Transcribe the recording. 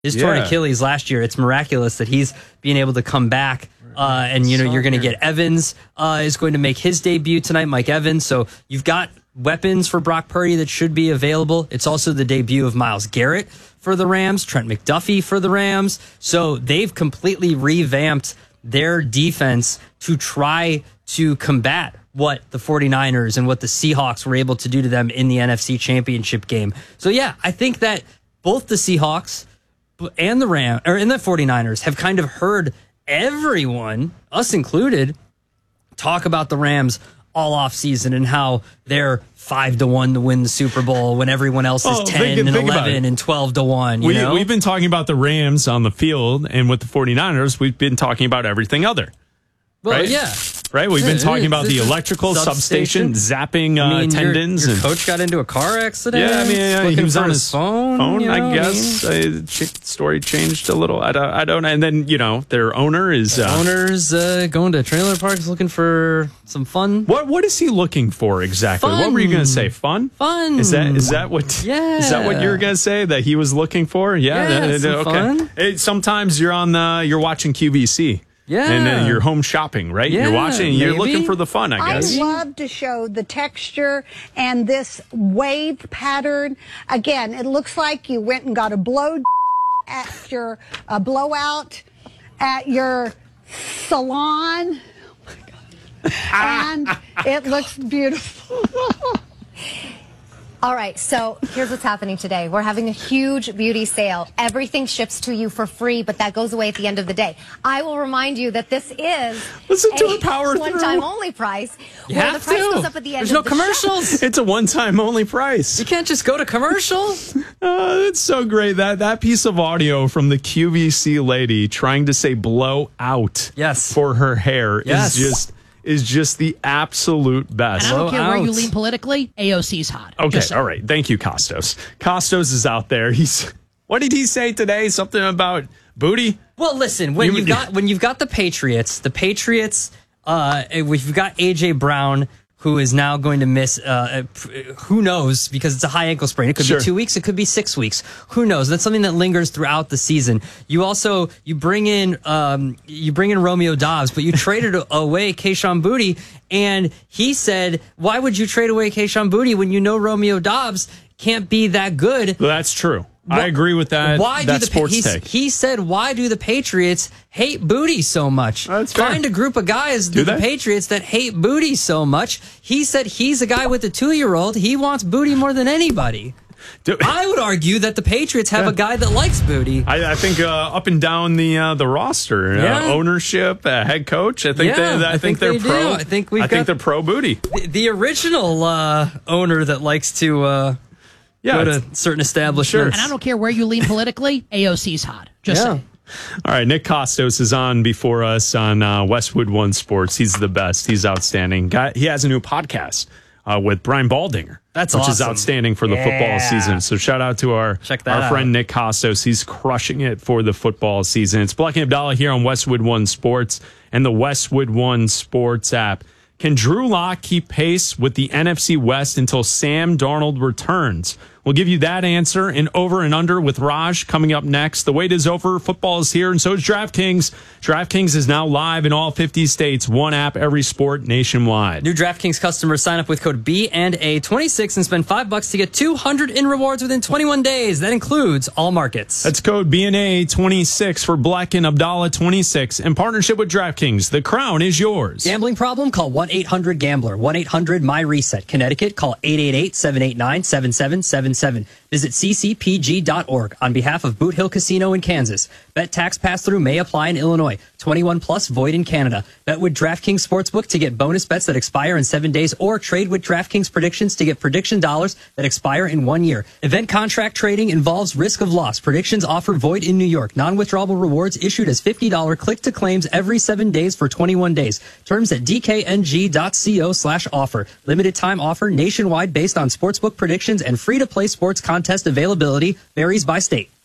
His torn Achilles last year, it's miraculous that he's being able to come back. And, you're going to get Evans is going to make his debut tonight, Mike Evans. So you've got weapons for Brock Purdy that should be available. It's also the debut of Myles Garrett for the Rams, Trent McDuffie for the Rams. So they've completely revamped their defense to try to combat what the 49ers and what the Seahawks were able to do to them in the NFC Championship game. So, yeah, I think that both the Seahawks and the 49ers have kind of heard everyone, us included, talk about the Rams all off season and how they're 5-1 to win the Super Bowl when everyone else is 10 and 11 and 12-1. We've been talking about the Rams on the field, and with the 49ers, we've been talking about everything other. Well, right? Yeah. Right? We've been talking about the electrical substation zapping tendons. Your coach got into a car accident. Yeah, he was on his phone. I guess. Story changed a little. I don't know. And then, their owner is... owner's going to trailer parks looking for some fun. What is he looking for exactly? Fun. What were you going to say? Fun? Fun. Is that what... Yeah. Is that what you were going to say that he was looking for? Yeah, some fun. Hey, sometimes you're watching QVC. Yeah. And then you're home shopping, right? Yeah, you're watching, you're looking for the fun, I guess. I love to show the texture and this wave pattern. Again, it looks like you went and got a blowout at your salon. Oh my God. And it looks beautiful. All right, so here's what's happening today. We're having a huge beauty sale. Everything ships to you for free, but that goes away at the end of the day. I will remind you that this is a one-time only price. You where have the price to. goes up at the end There's of no the commercials. show. It's a one-time only price. You can't just go to commercials. It's so great. That piece of audio from the QVC lady trying to say blow out for her hair is just the absolute best. And I don't care where you lean politically, AOC's hot. Okay, all right. Thank you, Costos. Costos is out there. What did he say today? Something about booty? Well, listen, when you've got the Patriots, we've got AJ Brown, who is now going to miss, who knows, because it's a high ankle sprain. It could be 2 weeks. It could be 6 weeks. Who knows? That's something that lingers throughout the season. You bring in Romeo Doubs, but you traded away Kayshon Boutte, and he said, why would you trade away Kayshon Boutte when you know Romeo Doubs can't be that good? Well, that's true. I agree with that. He said, why do the Patriots hate Boutte so much? That's fair. Find a group of guys, the Patriots, that hate Boutte so much. He said he's a guy with a 2-year-old. He wants Boutte more than anybody. I would argue that the Patriots have a guy that likes Boutte. I think up and down the roster, ownership, head coach. I think they're pro. I think they're pro Boutte. The original owner that likes to go to certain establishments. And I don't care where you lean politically, AOC's hot. Just saying. All right, Nick Costos is on before us on Westwood One Sports. He's the best. He's outstanding. He has a new podcast with Brian Baldinger. Which is outstanding for the football season. So shout out to our friend Nick Costos. He's crushing it for the football season. It's Black and Abdallah here on Westwood One Sports and the Westwood One Sports app. Can Drew Lock keep pace with the NFC West until Sam Darnold returns? We'll give you that answer and over and under with Raj coming up next. The wait is over. Football is here, and so is DraftKings. DraftKings is now live in all 50 states. One app, every sport nationwide. New DraftKings customers sign up with code BNA26 and spend $5 to get $200 in rewards within 21 days. That includes all markets. That's code BNA26 for Black and Abdallah 26 in partnership with DraftKings. The crown is yours. Gambling problem? Call 1-800-GAMBLER. 1-800-MY-RESET. Connecticut, call 888-789-7777. Visit ccpg.org on behalf of Boot Hill Casino in Kansas. Bet tax pass-through may apply in Illinois. 21 plus void in Canada. Bet with DraftKings Sportsbook to get bonus bets that expire in 7 days, or trade with DraftKings Predictions to get prediction dollars that expire in 1 year. Event contract trading involves risk of loss. Predictions offer void in New York. Non-withdrawable rewards issued as $50 click-to-claims every 7 days for 21 days. Terms at dkng.co/offer. Limited time offer nationwide based on sportsbook predictions and free-to-play sports contest availability varies by state.